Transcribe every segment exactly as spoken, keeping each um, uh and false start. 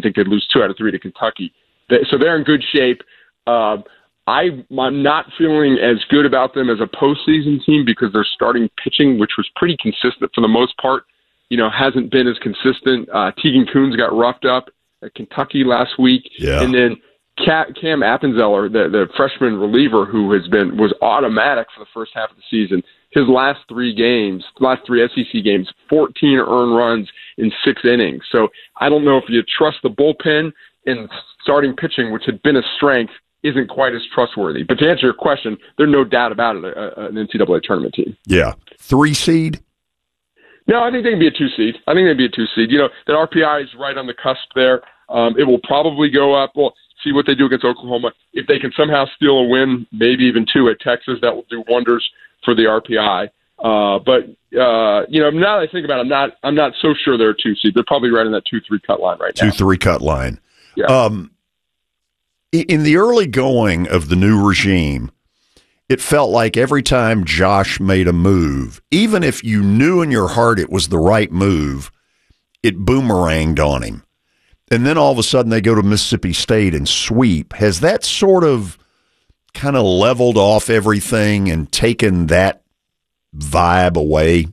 didn't think they'd lose two out of three to Kentucky. They, so they're in good shape. Uh, I, I'm not feeling as good about them as a postseason team because their starting pitching, which was pretty consistent for the most part, you know, hasn't been as consistent. Uh, Tegan Kuhn's got roughed up at Kentucky last week. Yeah. And then Cam Appenzeller, the, the freshman reliever who has been was automatic for the first half of the season. His last three games, last three S E C games, fourteen earned runs in six innings. So I don't know if you trust the bullpen, and starting pitching, which had been a strength, isn't quite as trustworthy. But to answer your question, there's no doubt about it, a, a, an N C double A tournament team. Yeah. Three seed? No, I think they can be a two seed. I think they'd be a two seed. You know, that R P I is right on the cusp there. Um, it will probably go up. Well, see what they do against Oklahoma. If they can somehow steal a win, maybe even two at Texas, that will do wonders for the R P I. Uh, but uh, you know, now that I think about it, I'm not, I'm not so sure they're a two seed. They're probably right in that two three cut line right now. Two three cut line. Yeah. Um, in the early going of the new regime, it felt like every time Josh made a move, even if you knew in your heart it was the right move, it boomeranged on him. And then all of a sudden they go to Mississippi State and sweep. Has that sort of kind of leveled off everything and taken that vibe away?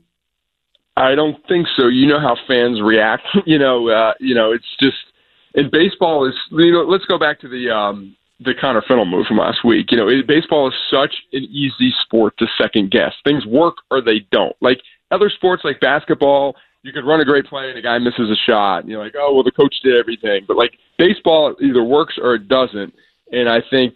I don't think so. You know how fans react. you know, uh, you know, it's just, and baseball is, you know, let's go back to the um, the Connor Fennell move from last week. You know, it, baseball is such an easy sport to second guess. Things work or they don't. Like other sports like basketball, you could run a great play and a guy misses a shot. And you're like, oh, well, the coach did everything. But, like, baseball either works or it doesn't. And I think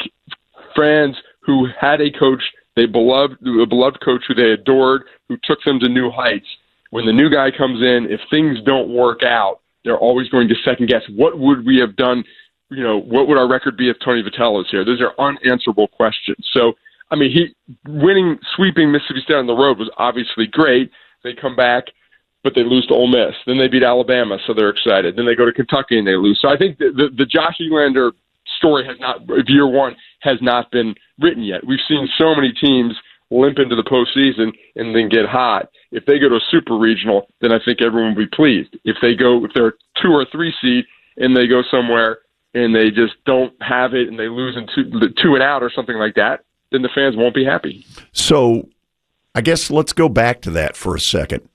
fans who had a coach, they beloved, a beloved coach who they adored, who took them to new heights, when the new guy comes in, if things don't work out, they're always going to second guess. What would we have done? You know, what would our record be if Tony Vitello was here? Those are unanswerable questions. So, I mean, he winning, sweeping Mississippi State on the road was obviously great. They come back, but they lose to Ole Miss. Then they beat Alabama, so they're excited. Then they go to Kentucky and they lose. So I think the, the, the Josh Elander story has not, of year one, has not been written yet. We've seen so many teams limp into the postseason and then get hot. If they go to a super regional, then I think everyone will be pleased. If they go, if they're a two or three seed and they go somewhere and they just don't have it and they lose in two, two and out or something like that, then the fans won't be happy. So I guess let's go back to that for a second.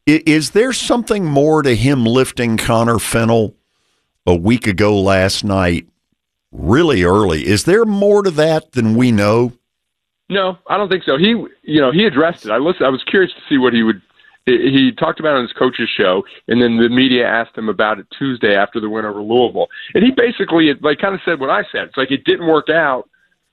Is there something more to him lifting Connor Fennell a week ago last night, really early? Is there more to that than we know? No, I don't think so. He, you know, he addressed it. I listened. I was curious to see what he would. He talked about it on his coach's show, and then the media asked him about it Tuesday after the win over Louisville, and he basically, like, kind of said what I said. It's like it didn't work out,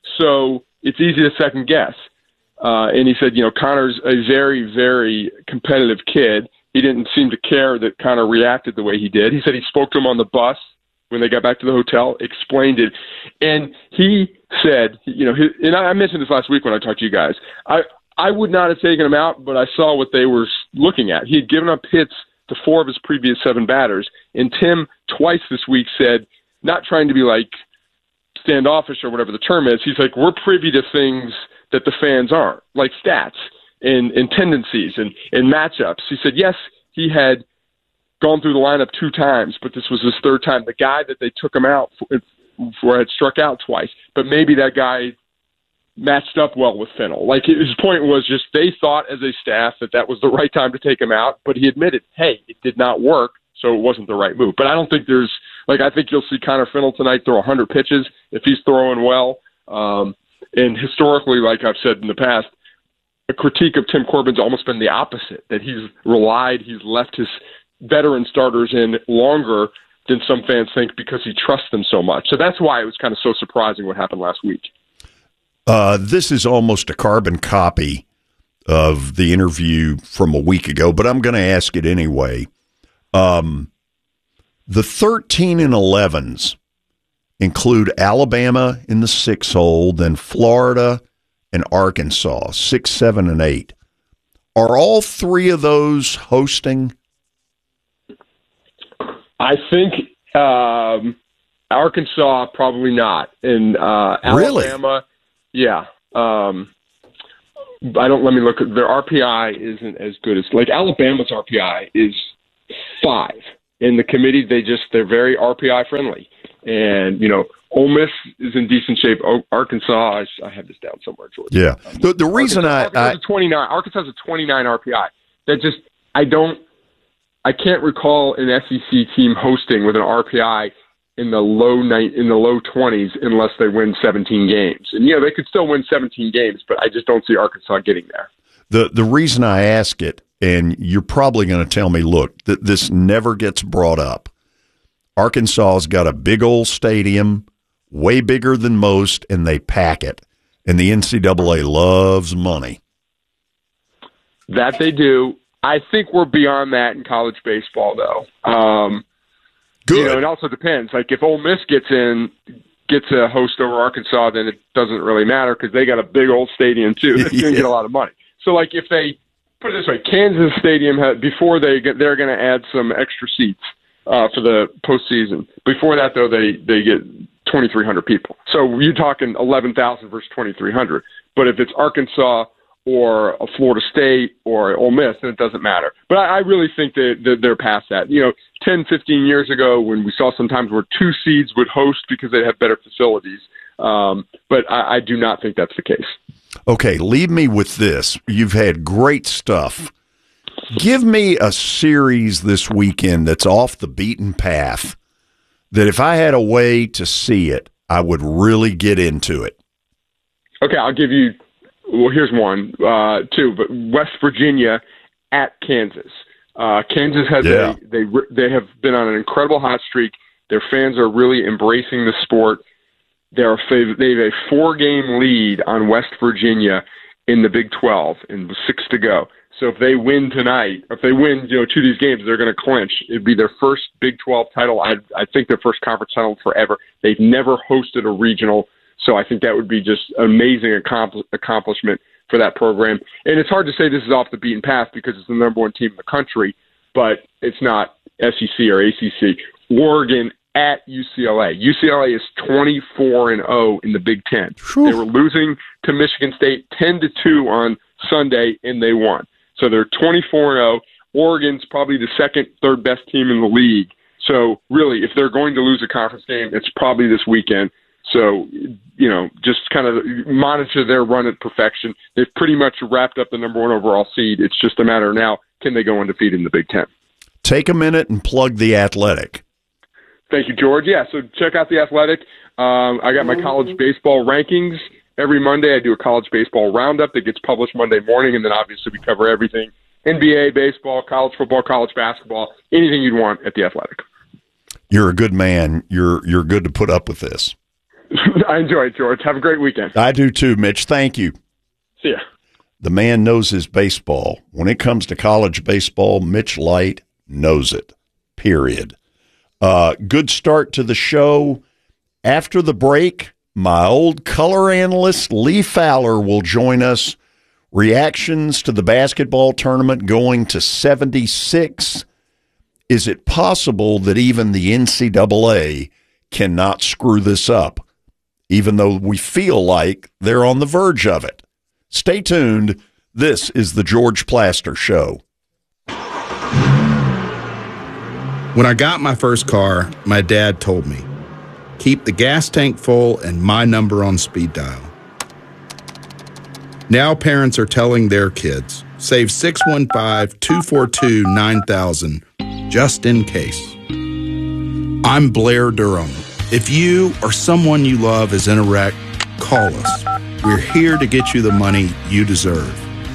so it's easy to second guess. Uh, and he said, you know, Connor's a very, very competitive kid. He didn't seem to care that Connor reacted the way he did. He said he spoke to him on the bus when they got back to the hotel, explained it. And he said, you know, his, and I mentioned this last week when I talked to you guys, I, I would not have taken him out, but I saw what they were looking at. He had given up hits to four of his previous seven batters. And Tim twice this week said, not trying to be like standoffish or whatever the term is, he's like, we're privy to things that the fans aren't, like stats and, and tendencies and, and matchups. He said, yes, he had gone through the lineup two times, but this was his third time. The guy that they took him out for, for had struck out twice, but maybe that guy matched up well with Fennell. Like, his point was just they thought as a staff that that was the right time to take him out, but he admitted, hey, it did not work, so it wasn't the right move. But I don't think there's, like, I think you'll see Connor Fennell tonight throw one hundred pitches if he's throwing well. Um, and historically, like I've said in the past, a critique of Tim Corbin's almost been the opposite, that he's relied, he's left his veteran starters in longer than some fans think because he trusts them so much. So that's why it was kind of so surprising what happened last week. Uh, this is almost a carbon copy of the interview from a week ago, but I'm going to ask it anyway. Um, the thirteen and elevens include Alabama in the six hole, then Florida and Arkansas, six, seven, and eight. Are all three of those hosting? I think um, Arkansas probably not, and uh, Alabama, really? yeah. Um, I don't. Let me look. Their R P I isn't as good as like Alabama's R P I is five. in the committee, they just they're very R P I friendly. And, you know, Ole Miss is in decent shape. O- Arkansas, I, I have this down somewhere, George. Yeah. The, the reason Arkansas, I, Arkansas I twenty-nine. Arkansas has a twenty-nine R P I. That just I don't I can't recall an S E C team hosting with an R P I in the low night in the low twenties unless they win seventeen games. And you know, they could still win seventeen games, but I just don't see Arkansas getting there. The the reason I ask it, and you're probably going to tell me, look, that this never gets brought up. Arkansas's got a big old stadium, way bigger than most, and they pack it. And the N C double A loves money. That they do. I think we're beyond that in college baseball, though. Um, Good. You know, it also depends. Like if Ole Miss gets in, gets a host over Arkansas, then it doesn't really matter because they got a big old stadium too. That's yeah. going to get a lot of money. So, like if they put it this way, Kansas Stadium had, before they get, they're going to add some extra seats uh, for the postseason. Before that, though, they they get twenty-three hundred people. So you're talking eleven thousand versus twenty-three hundred. But if it's Arkansas or a Florida State or Ole Miss, then it doesn't matter. But I, I really think that, that they're past that. You know, ten, fifteen years ago when we saw sometimes where two seeds would host because they have better facilities. Um, but I, I do not think that's the case. Okay, leave me with this. You've had great stuff. Give me a series this weekend that's off the beaten path that if I had a way to see it, I would really get into it. Okay, I'll give you Well, here's one, uh, two, but West Virginia at Kansas. Uh, Kansas has yeah. a, they they have been on an incredible hot streak. Their fans are really embracing the sport. They're they have a four-game lead on West Virginia in the Big twelve, and six to go. So if they win tonight, if they win, you know, two of these games, they're going to clinch. It'd be their first Big twelve title. I I think their first conference title forever. They've never hosted a regional. So I think that would be just an amazing accompli- accomplishment for that program. And it's hard to say this is off the beaten path because it's the number one team in the country, but it's not S E C or A C C. Oregon at U C L A. U C L A is twenty-four and oh in the Big Ten. Whew. They were losing to Michigan State ten to two on Sunday, and they won. So they're twenty-four and oh. Oregon's probably the second, third best team in the league. So really, if they're going to lose a conference game, it's probably this weekend. So, you know, just kind of monitor their run at perfection. They've pretty much wrapped up the number one overall seed. It's just a matter now, can they go undefeated in the Big Ten? Take a minute and plug The Athletic. Thank you, George. Yeah, so check out The Athletic. Um, I got my college baseball rankings. Every Monday I do a college baseball roundup that gets published Monday morning, and then obviously we cover everything, N B A, baseball, college football, college basketball, anything you'd want at The Athletic. You're a good man. You're You're good to put up with this. I enjoy it, George. Have a great weekend. I do too, Mitch. Thank you. See ya. The man knows his baseball. When it comes to college baseball, Mitch Light knows it, period. Uh, good start to the show. After the break, my old color analyst, Lee Fowler, will join us. Reactions to the basketball tournament going to seventy-six. Is it possible that even the N C double A cannot screw this up, even though we feel like they're on the verge of it? Stay tuned. This is the George Plaster Show. When I got my first car, my dad told me, keep the gas tank full and my number on speed dial. Now parents are telling their kids, save six one five, two four two, nine thousand just in case. I'm Blair Durham. If you or someone you love is in a wreck, call us. We're here to get you the money you deserve.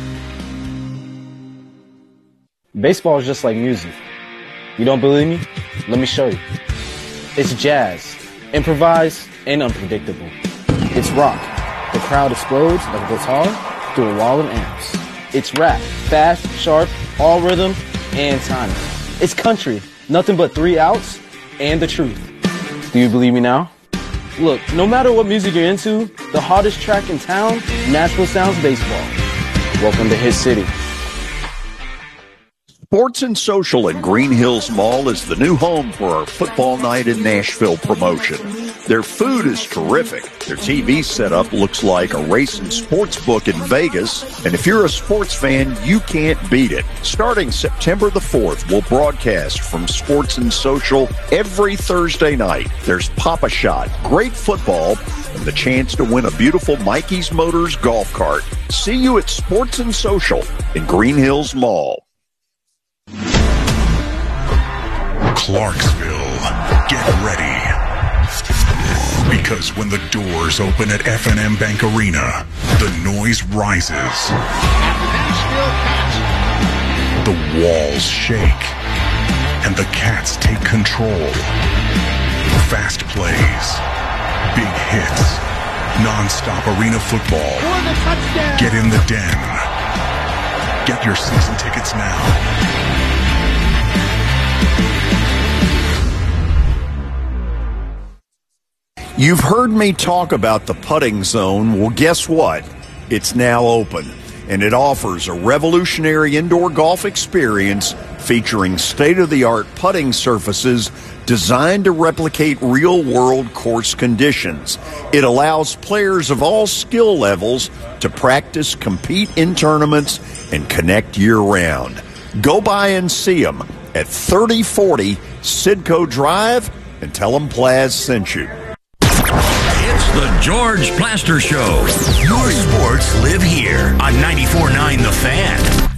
Baseball is just like music. You don't believe me? Let me show you. It's jazz, improvised and unpredictable. It's rock. The crowd explodes like a guitar through a wall of amps. It's rap, fast, sharp, all rhythm and timing. It's country, nothing but three outs and the truth. Do you believe me now? Look, no matter what music you're into, the hottest track in town, Nashville Sounds Baseball. Welcome to his city. Sports and Social at Green Hills Mall is the new home for our Football Night in Nashville promotion. Their food is terrific. Their T V setup looks like a racing sports book in Vegas. And if you're a sports fan, you can't beat it. Starting September the fourth, we'll broadcast from Sports and Social every Thursday night. There's Pop-A-Shot, great football, and the chance to win a beautiful Mikey's Motors golf cart. See you at Sports and Social in Green Hills Mall. Clarksville, get ready. Because when the doors open at F and M Bank Arena, the noise rises. The walls shake. And the Cats take control. Fast plays. Big hits. Non-stop arena football. Get in the den. Get your season tickets now. You've heard me talk about the Putting Zone. Well, guess what? It's now open, and it offers a revolutionary indoor golf experience featuring state-of-the-art putting surfaces designed to replicate real-world course conditions. It allows players of all skill levels to practice, compete in tournaments, and connect year-round. Go by and see them at thirty forty Sidco Drive and tell them Plaz sent you. The George Plaster Show. Your sports live here on ninety-four point nine The Fan.